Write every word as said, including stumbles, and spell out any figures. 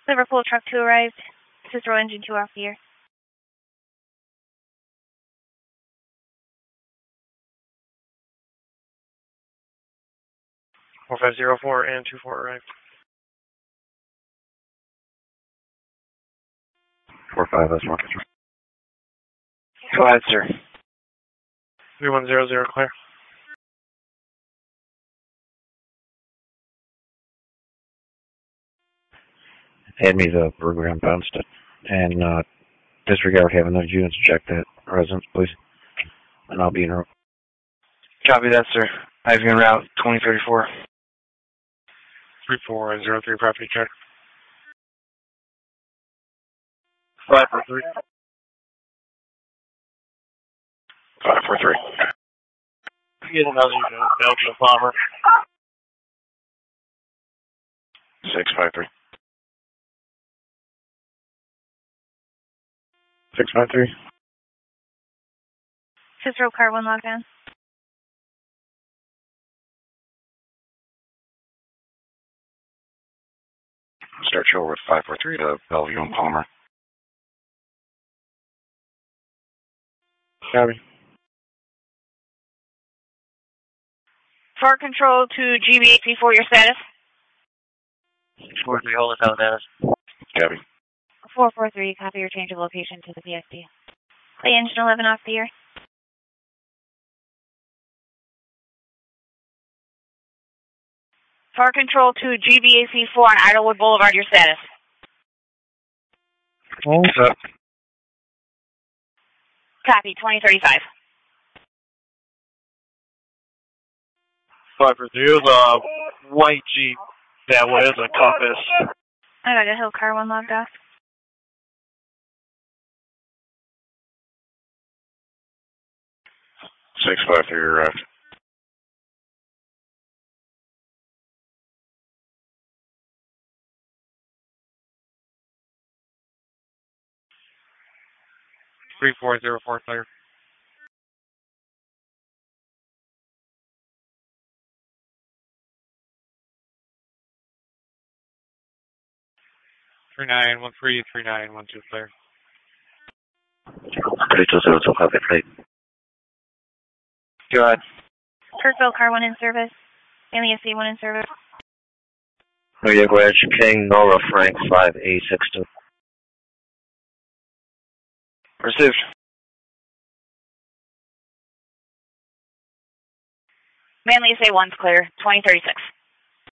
Liverpool truck two arrived. Cicero engine two off the air. four five zero four and two four arrived. four five, that's one control. Go ahead, sir. three one zero zero, clear. Hand me the burger and bounced it. And uh, disregard having those units check that residence, please. And I'll be in route. Copy that, sir. I have you en route twenty thirty-four. three four zero three property check. five four three. five four three. Get another unit, Belgium bomber. six five three. six five three. Cicero car one lockdown. Start show with five four three to Bellevue and Palmer. Copy. Far control to G B A C for your status. four three, hold us out status. Copy. four four three, copy your change of location to the P S D. Play engine eleven off the air. Far control to G B A C four on Idlewood Boulevard, your status. Hold up. Copy, twenty thirty-five. five four three, it was a white Jeep that was a Compass. I got a Hill car one logged off. six five three arrived. three four zero four, clear. three nine one three, three nine one two, clear. three two zero two, copy, plate. Go ahead. Kirkville car one in service. Alias C one in service. New York Wedge, King, Nora, Frank, five A six two. Received. Manly S A one's clear, twenty thirty-six.